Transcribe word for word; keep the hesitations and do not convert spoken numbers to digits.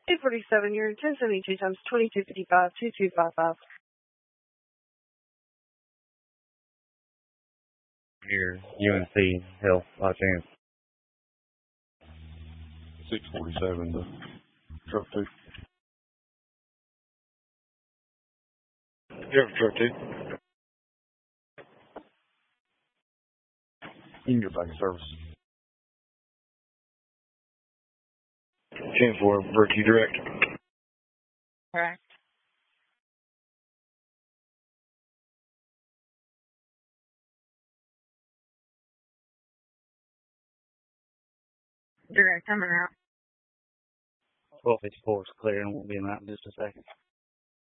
eight forty-seven, you're in ten seventy-two times twenty-two fifty-five, two two five five. Here, U N C Health, Los Angeles. six forty-seven, the truck two. You have truck two. You can get back in service. ten four, Berkey Direct. Correct. Direct, coming out. twelve fifty-four is clear and we'll be in out in just a second.